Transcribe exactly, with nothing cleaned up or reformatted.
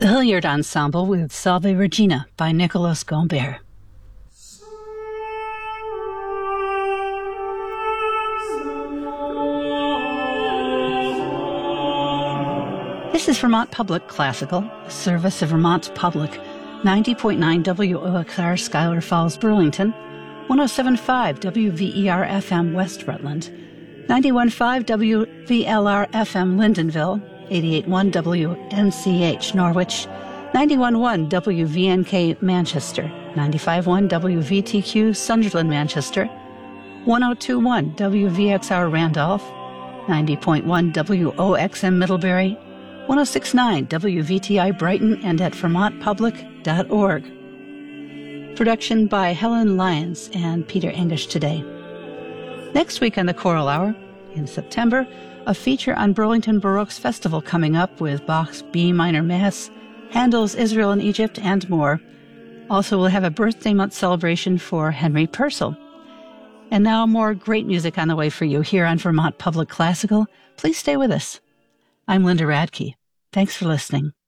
The Hilliard Ensemble with Salve Regina by Nicolas Gombert. This is Vermont Public Classical, a service of Vermont Public, ninety point nine W O X R Schuyler Falls, Burlington, one oh seven point five W V E R F M West Rutland, ninety-one point five W V L R F M Lyndonville, eighty-eight point one W N C H Norwich, ninety-one point one W V N K Manchester, ninety-five point one W V T Q Sunderland Manchester, one oh two point one W V X R Randolph, ninety point one W O X M Middlebury, one oh six point nine W V T I Brighton, and at vermont public dot org. Production by Helen Lyons and Peter English today. Next week on the Choral Hour, in September, a feature on Burlington Baroque's festival coming up with Bach's B minor Mass, Handel's Israel and Egypt, and more. Also, we'll have a birthday month celebration for Henry Purcell. And now more great music on the way for you here on Vermont Public Classical. Please stay with us. I'm Linda Radke. Thanks for listening.